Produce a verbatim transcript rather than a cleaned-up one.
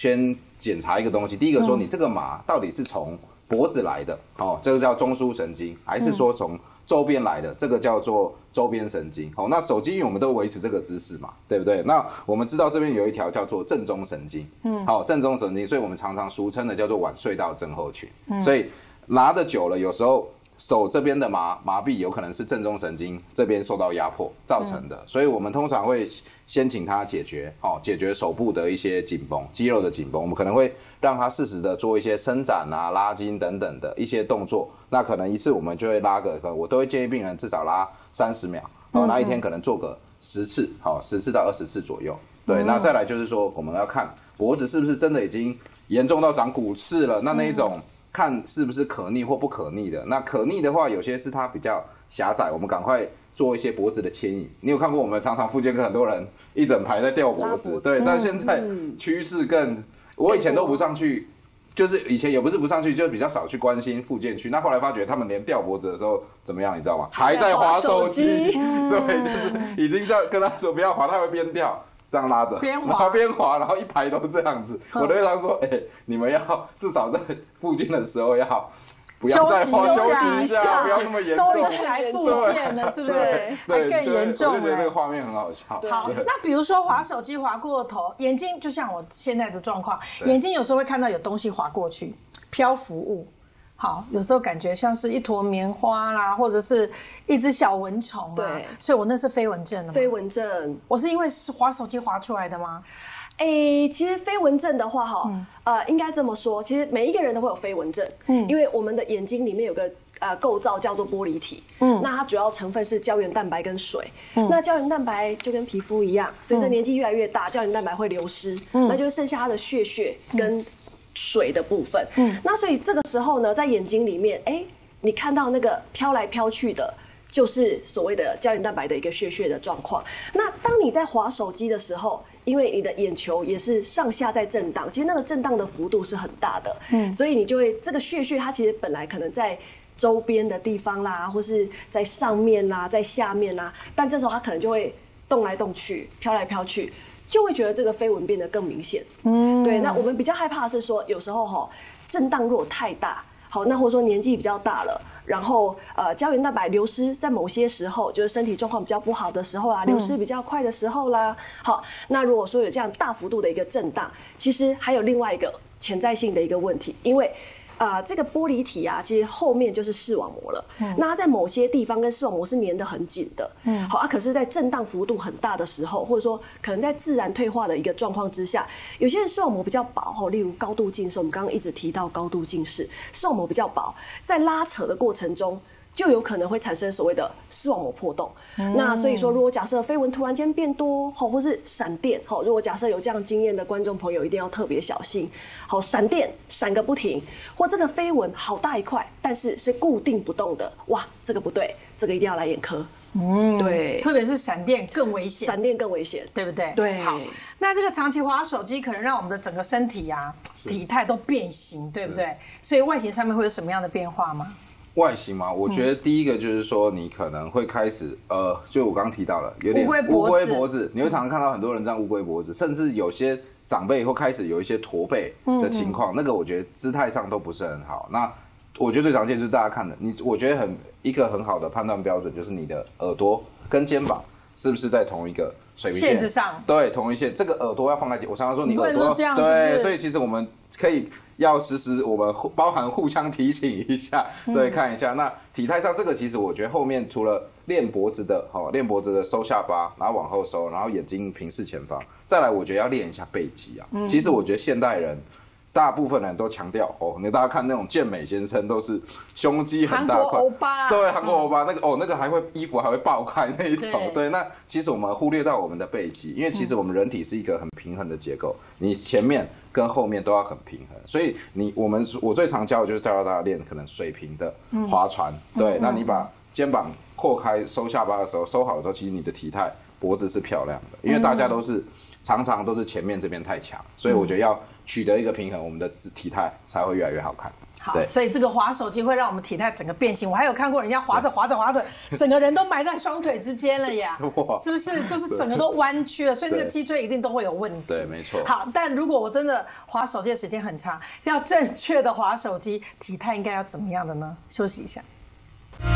先检查一个东西，第一个说你这个麻到底是从脖子来的，哦，这个叫中枢神经，还是说从周边来的，这个叫做周边神经。好，那手机因为我们都维持这个姿势嘛，对不对？那我们知道这边有一条叫做正中神经，嗯，好，正中神经，所以我们常常俗称的叫做晚睡到症候群。嗯、所以拿的久了，有时候手这边的麻麻痹有可能是正中神经这边受到压迫造成的，嗯、所以我们通常会先请他解决，哦，解决手部的一些紧绷、肌肉的紧绷，我们可能会让他适时的做一些伸展啊、拉筋等等的一些动作。那可能一次我们就会拉个，我都会建议病人至少拉三十秒，哦，那一天可能做个十次，好，十次到二十次左右。对，嗯、那再来就是说，我们要看脖子是不是真的已经严重到长骨刺了，那那一种看是不是可逆或不可逆的。那可逆的话，有些是它比较狭窄，我们赶快做一些脖子的牵引。你有看过我们常常复健科很多人一整排在吊脖子，对，但现在趋势更，我以前都不上去。就是以前也不是不上去，就比较少去关心复健区。那后来发觉他们连吊脖子的时候怎么样，你知道吗？还在滑手机，对，就是已经在跟他说不要滑，他会边吊这样拉着， 边滑边滑，然后一排都这样子。我都会常说，哎、欸，你们要至少在复健的时候要。不要再花休息一下，不要那么严重。 都已经来复健了，是不是？还更严重了。 我就觉得这个画面很好笑。 好，那比如说滑手机滑过头，眼睛就像我现在的状况，眼睛有时候会看到有东西滑过去，漂浮物。好，有时候感觉像是一坨棉花啦，或者是一只小蚊虫啊。 对， 所以我那是飞蚊症的吗？ 飞蚊症， 我是因为是滑手机滑出来的吗？ 哎、欸，其实飞蚊症的话，哈、嗯，呃，应该这么说，其实每一个人都会有飞蚊症，嗯，因为我们的眼睛里面有个呃构造叫做玻璃体，嗯，那它主要成分是胶原蛋白跟水，嗯，那胶原蛋白就跟皮肤一样，随着年纪越来越大，胶原蛋白会流失，嗯，那就剩下它的血血跟水的部分，嗯，那所以这个时候呢，在眼睛里面，哎、欸，你看到那个飘来飘去的。就是所谓的胶原蛋白的一个血血的状况。那当你在滑手机的时候，因为你的眼球也是上下在震荡，其实那个震荡的幅度是很大的，嗯，所以你就会这个血血它其实本来可能在周边的地方啦，或是在上面啦，在下面啦，但这时候它可能就会动来动去，飘来飘去，就会觉得这个飞蚊变得更明显。嗯，对。那我们比较害怕的是说，有时候哈震荡如果太大，好，那或者说年纪比较大了。然后，呃，胶原蛋白流失在某些时候，就是身体状况比较不好的时候啊，流失比较快的时候啦。好，那如果说有这样大幅度的一个震荡，其实还有另外一个潜在性的一个问题，因为。啊、呃，这个玻璃体啊，其实后面就是视网膜了。嗯、那它在某些地方跟视网膜是粘得很紧的。嗯，好啊，可是，在震荡幅度很大的时候，或者说可能在自然退化的一个状况之下，有些人视网膜比较薄，例如高度近视，我们刚刚一直提到高度近视，视网膜比较薄，在拉扯的过程中。就有可能会产生所谓的视网膜破洞。嗯、那所以说，如果假设飞蚊突然间变多，好，或是闪电，好，如果假设有这样经验的观众朋友，一定要特别小心。好，闪电闪个不停，或这个飞蚊好大一块，但是是固定不动的，哇，这个不对，这个一定要来眼科。嗯，对， 特别是闪电更危险， 闪电更危险， 对不对？ 对。 好，那这个长期滑手机可能让我们的整个身体啊体态都变形，对不对？所以外形上面会有什么样的变化吗？ 外形嘛，我觉得第一个就是说，你可能会开始，呃，就我刚刚提到了，有点乌龟脖子，你会常常看到很多人这样乌龟脖子，甚至有些长辈会开始有一些驼背的情况，嗯嗯那个我觉得姿态上都不是很好。那我觉得最常见就是大家看的，你我觉得很一个很好的判断标准就是你的耳朵跟肩膀是不是在同一个水平线线上， 对，同一线。这个耳朵要放在，我常常说你耳朵这样对，所以其实我们可以。要时时我们包含互相提醒一下，对，看一下。那体态上这个其实我觉得后面除了练脖子的，好，练脖子的收下巴，然后往后收，然后眼睛平视前方，再来我觉得要练一下背肌啊。嗯、其实我觉得现代人大部分人都强调哦，你大家看那种健美先生都是胸肌很大块， 韩国欧巴， 对，韩国欧巴那个哦，那个还会衣服还会爆开那一种，对。对那其实我们忽略到我们的背肌，因为其实我们人体是一个很平衡的结构，你前面。跟后面都要很平衡，所以你我们我最常教的就是教大家练可能水平的划船，嗯、对，嗯、那你把肩膀扩开收下巴的时候，收好的时候，其实你的体态脖子是漂亮的，因为大家都是常常都是前面这边太强，所以我觉得要取得一个平衡，我们的体态才会越来越好看。 好，所以这个滑手机会让我们体态整个变形。我还有看过人家滑着滑着滑着，整个人都埋在双腿之间了呀，是不是？就是整个都弯曲了，所以那个脊椎一定都会有问题。 对，没错。 好，但如果我真的滑手机的时间很长，要正确的滑手机，体态应该要怎么样的呢？休息一下。